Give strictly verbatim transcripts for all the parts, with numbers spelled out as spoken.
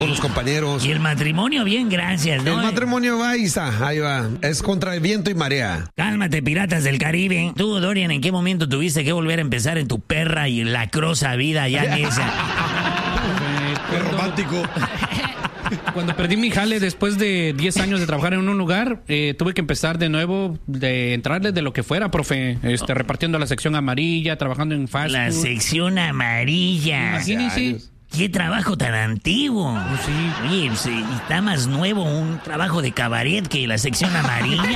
los compañeros. Y el matrimonio, bien, gracias, ¿no? El matrimonio va y está, ahí va. Es contra el viento y marea. Cálmate, piratas del Caribe. Tú, Dorian, ¿en qué momento tuviste que volver a empezar en tu perra y lacrosa vida ya en esa? Qué romántico. Cuando perdí mi jale después de diez años de trabajar en un lugar, eh, tuve que empezar de nuevo, de entrarle de lo que fuera, profe. Este, repartiendo la sección amarilla, trabajando en fast food. La sección amarilla. Imagínense. ¡Qué trabajo tan antiguo! Sí. Oye, pues, eh, está más nuevo un trabajo de cabaret que la sección amarilla.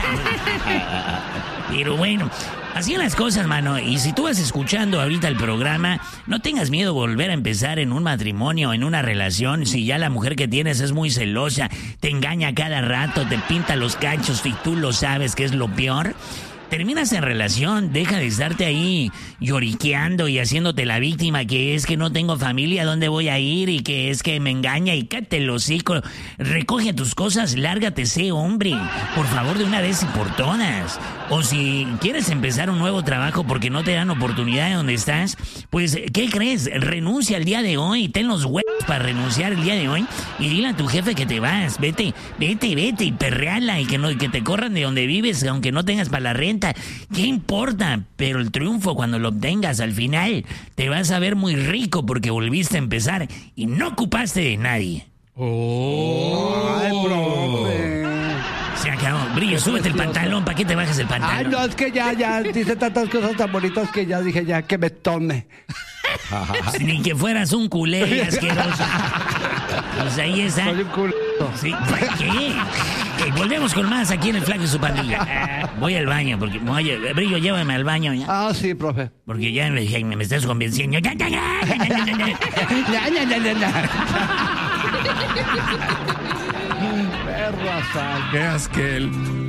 Pero bueno, así las cosas, mano. Y si tú vas escuchando ahorita el programa, no tengas miedo de volver a empezar en un matrimonio, en una relación. Si ya la mujer que tienes es muy celosa, te engaña cada rato, te pinta los cachos y tú lo sabes que es lo peor. Terminas en relación, deja de estarte ahí lloriqueando y haciéndote la víctima, que es que no tengo familia, ¿dónde voy a ir? Y que es que me engaña y cállate el hocico. Recoge tus cosas, lárgate, sé hombre, por favor, de una vez y por todas. O si quieres empezar un nuevo trabajo porque no te dan oportunidad de donde estás, pues, ¿qué crees? Renuncia el día de hoy, ten los huevos para renunciar el día de hoy y dile a tu jefe que te vas, vete, vete, vete y perreala y que, no, y que te corran de donde vives aunque no tengas para la renta. ¿Qué importa? Pero el triunfo, cuando lo obtengas al final, te vas a ver muy rico porque volviste a empezar y no ocupaste de nadie. Oh. Ay, profe. Se acabó. Brillo, súbete el pantalón. ¿Para qué te bajas el pantalón? Ay, no, es que ya, ya, dice tantas cosas tan bonitas que ya dije ya que me tome. Ni que fueras un culé asqueroso. Pues ahí está. Soy un culo. Sí, ¿para qué? Eh, volvemos con más aquí en el Flaco y su pandilla. Voy al baño, porque... Oye, Brillo, llévame al baño ya. Ah, sí, profe. Porque ya me, me estás convenciendo. ¡Ya, ya, ya! ¡Ya, ya, ya, ya! Ya, ya, ya, ya, ya. Perra sal. Qué asquel.